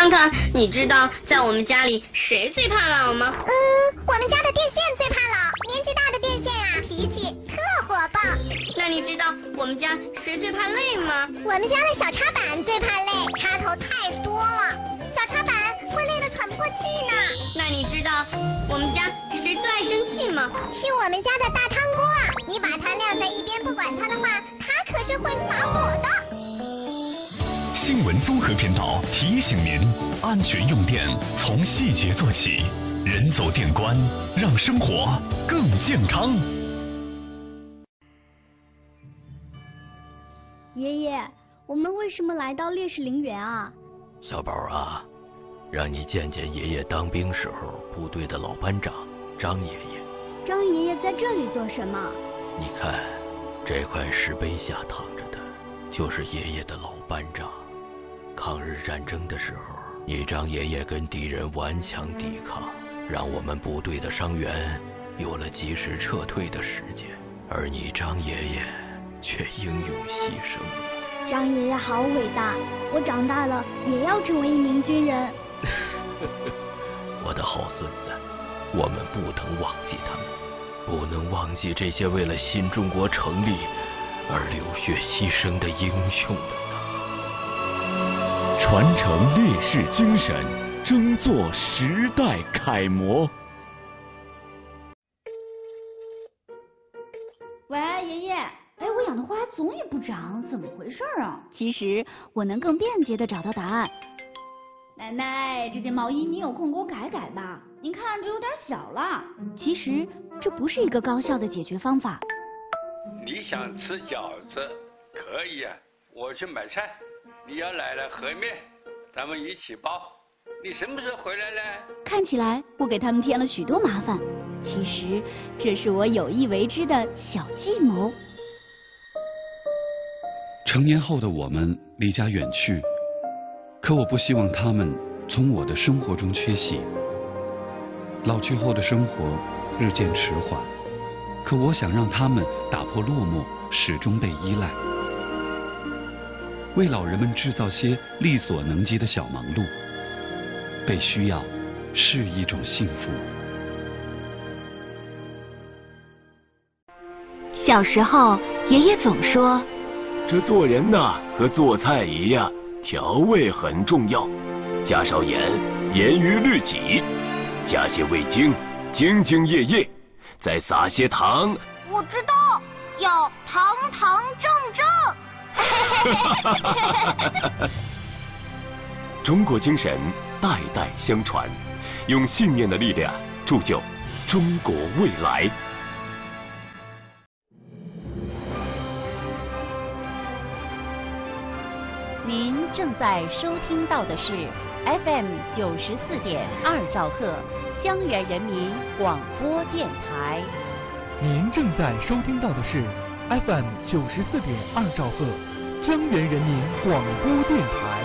康康，你知道在我们家里谁最怕老吗？ 我们家的电线最怕老，年纪大的电线啊，脾气特火爆。 那你知道我们家谁最怕累吗？ 我们家的小插板最怕累，插头太多了，小插板会累得喘不过气呢。 那你知道我们家谁最爱生气吗？ 是我们家的大汤锅，你把它晾在一边不管它的话，它可是会发火的。 新闻综合频道提醒您：安全用电从细节做起，人走电关，让生活更健康。 爷爷，我们为什么来到烈士陵园啊？ 小宝啊，让你见见爷爷当兵时候部队的老班长张爷爷。 张爷爷在这里做什么？ 你看，这块石碑下躺着的，就是爷爷的老班长。抗日战争的时候，你张爷爷跟敌人顽强抵抗，让我们部队的伤员有了及时撤退的时间，而你张爷爷却英勇牺牲了。 张爷爷好伟大，我长大了也要成为一名军人。 我的好孙子，我们不能忘记他们，不能忘记这些为了新中国成立而流血牺牲的英雄们。 传承烈士精神，争做时代楷模。 喂，爷爷，我养的花总也不长，怎么回事啊？其实我能更便捷的找到答案。奶奶，这件毛衣你有空给我改改吧？您看这有点小了。其实这不是一个高效的解决方法。 你想吃饺子可以啊，我去买菜。你要来了和面，咱们一起包。你什么时候回来呢？ 看起来我给他们添了许多麻烦，其实这是我有意为之的小计谋。 成年后的我们离家远去，可我不希望他们从我的生活中缺席。老去后的生活日渐迟缓，可我想让他们打破落寞，始终被依赖。为老人们制造些力所能及的小忙碌，被需要是一种幸福。 小时候，爷爷总说， 这做人呐，和做菜一样，调味很重要，加少盐，严于律己；加些味精，兢兢业业；再撒些糖。 我知道，要堂堂正正。 中国精神代代相传，用信念的力量铸就中国未来。 您正在收听到的是 FM 94.2兆赫江源人民广播电台。 您正在收听到的是 FM 94.2兆赫江源人民广播电台。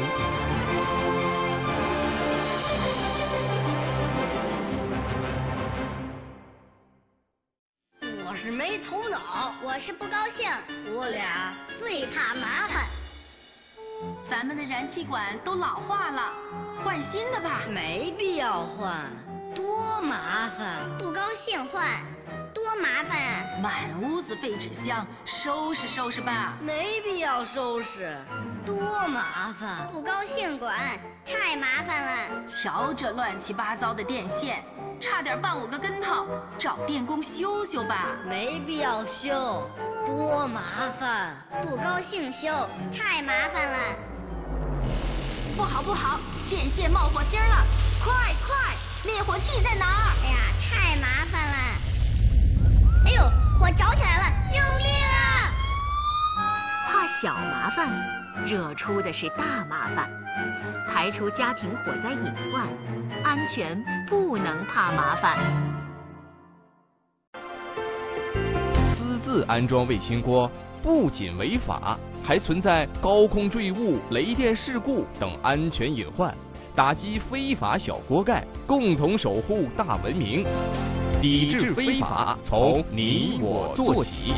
我是没头脑， 我是不高兴， 我俩最怕麻烦。 咱们的燃气管都老化了，换新的吧。 没必要换，多麻烦。 不高兴换，多麻烦啊！ 满屋子废纸箱，收拾收拾吧。 没必要收拾，多麻烦。 不高兴管，太麻烦了。 瞧这乱七八糟的电线，差点绊我个跟头，找电工修修吧。 没必要修，多麻烦。 不高兴修，太麻烦了。 不好不好，电线冒火星了，快快，灭火器在哪儿？ 哎呀，太麻烦了。哎呦，火着起来了，救命啊！ 怕小麻烦，惹出的是大麻烦。排除家庭火灾隐患，安全不能怕麻烦。 私自安装卫星锅不仅违法，还存在高空坠物、雷电事故等安全隐患，打击非法小锅盖，共同守护大文明。抵制非法，从你我做起。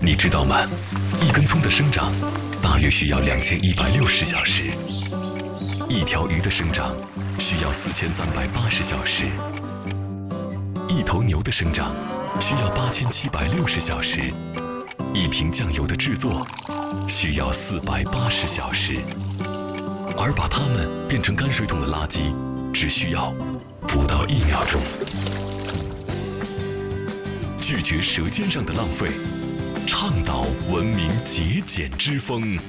你知道吗？一根葱的生长大约需要2160小时，一条鱼的生长需要4380小时，一头牛的生长需要8760小时，一瓶酱油的制作需要480小时，而把它们变成泔水桶的垃圾只需要不到1秒钟。拒绝舌尖上的浪费，倡导文明节俭之风。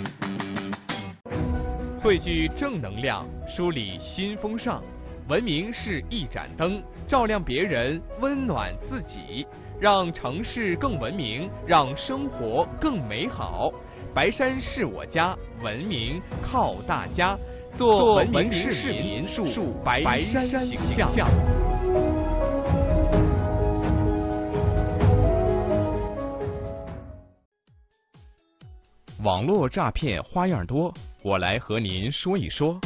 汇聚正能量，梳理新风尚。文明是一盏灯，照亮别人，温暖自己，让城市更文明，让生活更美好。白山是我家，文明靠大家。做文明市民，树白山形象。网络诈骗花样多，我来和您说一说。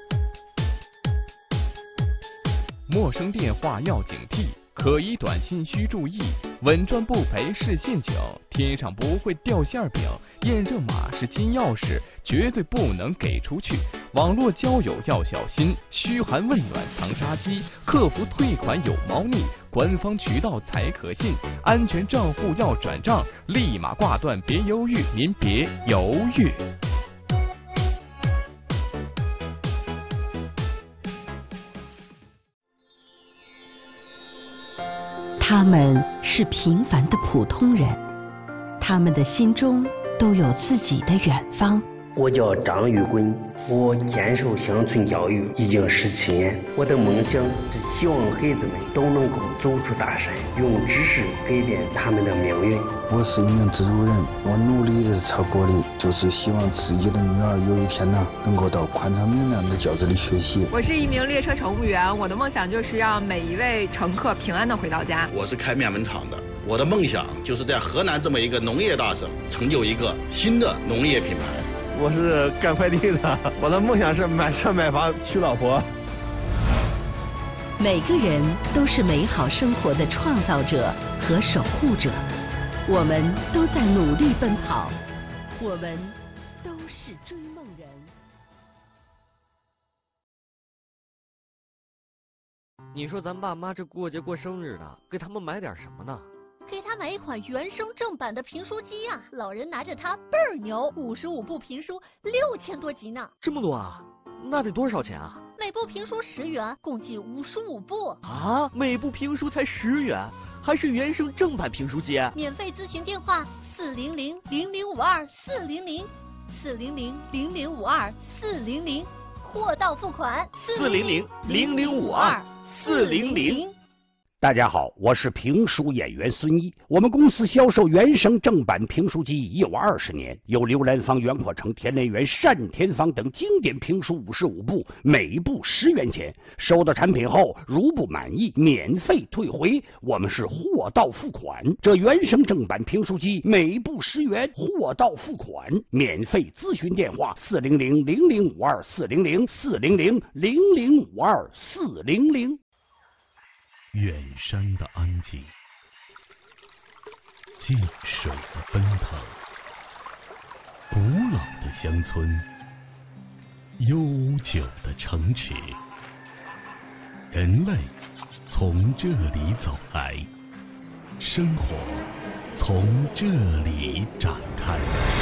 陌生电话要警惕，可疑短信需注意，稳赚不赔是陷阱，天上不会掉馅饼，验证码是金钥匙，绝对不能给出去。网络交友要小心，嘘寒问暖藏杀机，客服退款有猫腻，官方渠道才可信，安全账户要转账，立马挂断，别犹豫，您别犹豫。 他们是平凡的普通人，他们的心中都有自己的远方。 我叫张玉坤，我坚守乡村教育已经17年。我的梦想是希望孩子们都能够走出大山，用知识改变他们的命运。 我是一名蜘蛛人，我努力的朝过的就是希望自己的女儿有一天能够到宽敞明亮的教室里学习。 我是一名列车乘务员，我的梦想就是让每一位乘客平安的回到家。 我是开面粉厂的，我的梦想就是在河南这么一个农业大省，成就一个新的农业品牌。 我是干快递的，我的梦想是买车买房娶老婆。 每个人都是美好生活的创造者和守护者，我们都在努力奔跑，我们都是追梦人。 你说咱爸妈这过节过生日的，给他们买点什么呢？ 给他买一款原声正版的评书机呀，老人拿着它倍儿牛，55部评书6000多集呢。 这么多啊？那得多少钱啊？ 每部评书10元，共计55部。 啊，每部评书才10元，还是原声正版评书机？ 免费咨询电话400-0052-400，400-0052-400，货到付款 400-0052-400。 大家好，我是评书演员孙一。我们公司销售原声正版评书机已有20年，有刘兰芳、袁阔成、田连元、单田芳等经典评书55部，每部10元钱。收到产品后，如不满意，免费退回。我们是货到付款。这原声正版评书机每部10元，货到付款。免费咨询电话400-0052-400，400-0052-400。 远山的安静，近水的奔腾，古老的乡村，悠久的城池，人类从这里走来，生活从这里展开。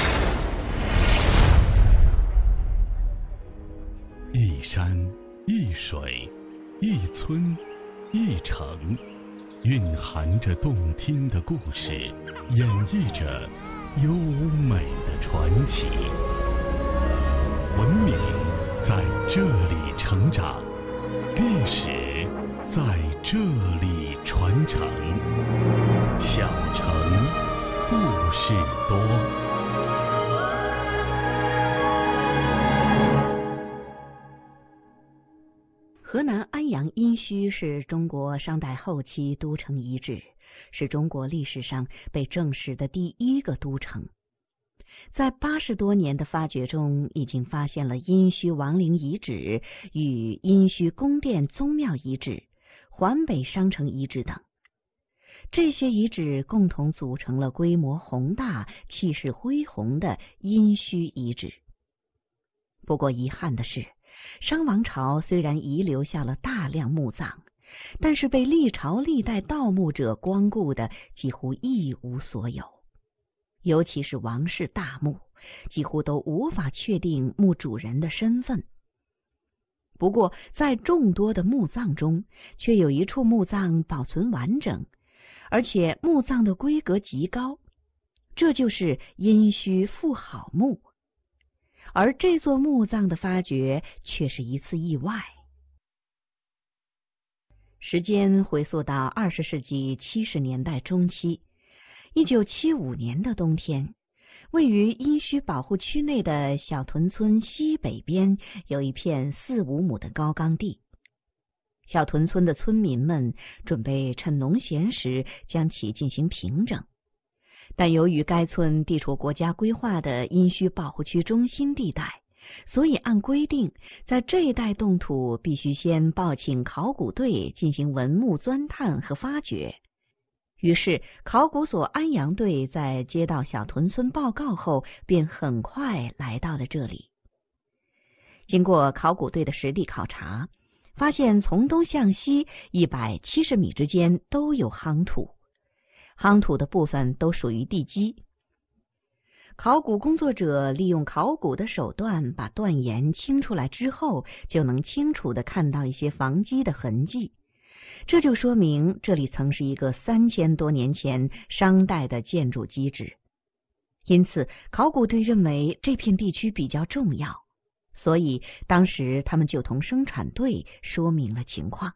一山一水一村一城，蕴含着动听的故事，演绎着优美的传奇。文明在这里成长，历史在这里传承。小城故事多。 河南安阳殷墟是中国商代后期都城遗址，是中国历史上被证实的第1个都城。在80多年的发掘中，已经发现了殷墟王陵遗址与殷墟宫殿宗庙遗址、环北商城遗址等。 这些遗址共同组成了规模宏大、气势恢宏的殷墟遗址。不过遗憾的是，商王朝虽然遗留下了大量墓葬，但是被历朝历代盗墓者光顾的几乎一无所有。尤其是王室大墓，几乎都无法确定墓主人的身份。不过在众多的墓葬中，却有一处墓葬保存完整，而且墓葬的规格极高，这就是殷墟妇好墓。而这座墓葬的发掘却是一次意外。时间回溯到20世纪70年代中期，1975年的冬天，位于殷墟保护区内的小屯村西北边有一片4-5亩的高冈地。小屯村的村民们准备趁农闲时将其进行平整，但由于该村地处国家规划的殷墟保护区中心地带，所以按规定，在这一带动土必须先报请考古队进行文墓钻探和发掘。于是考古所安阳队在接到小屯村报告后，便很快来到了这里。经过考古队的实地考察，发现从东向西170米之间都有夯土，夯土的部分都属于地基。考古工作者利用考古的手段把断岩清出来之后，就能清楚地看到一些房基的痕迹，这就说明这里曾是一个3000多年前商代的建筑基址。因此考古队认为这片地区比较重要，所以当时他们就同生产队说明了情况。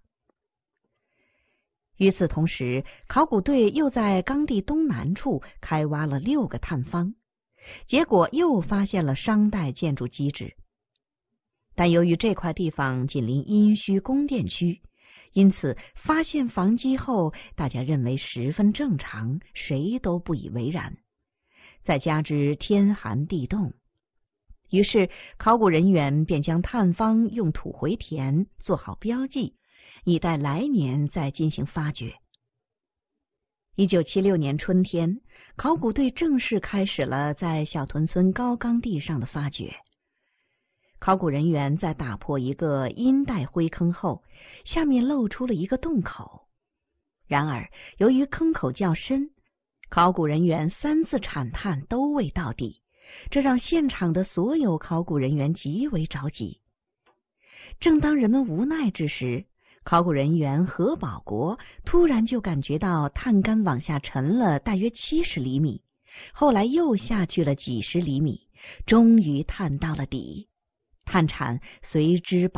与此同时，考古队又在冈地东南处开挖了6个探方，结果又发现了商代建筑基址。但由于这块地方紧邻殷墟宫殿区，因此发现房基后，大家认为十分正常，谁都不以为然。再加之天寒地冻，于是考古人员便将探方用土回填，做好标记，以待来年再进行发掘。1976年春天，考古队正式开始了在小屯村高冈地上的发掘。考古人员在打破一个殷代灰坑后，下面露出了一个洞口。然而由于坑口较深，考古人员3次铲探都未到底，这让现场的所有考古人员极为着急。正当人们无奈之时，考古人员何保国突然就感觉到探杆往下沉了大约70厘米，后来又下去了几十厘米，终于探到了底。探铲随之